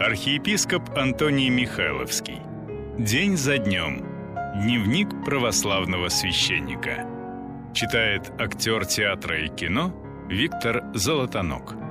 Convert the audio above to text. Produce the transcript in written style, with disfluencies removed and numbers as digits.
Архиепископ Антоний Михайловский. День за днем. Дневник православного священника. Читает актер театра и кино Виктор Золотонок.